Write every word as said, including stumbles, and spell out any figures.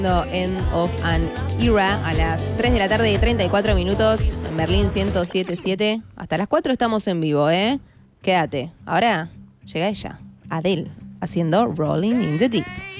End of an Era a las tres de la tarde y treinta y cuatro minutos en Berlín ciento siete punto siete. Hasta las cuatro estamos en vivo, ¿eh? Quédate. Ahora llega ella, Adele, haciendo Rolling in the Deep.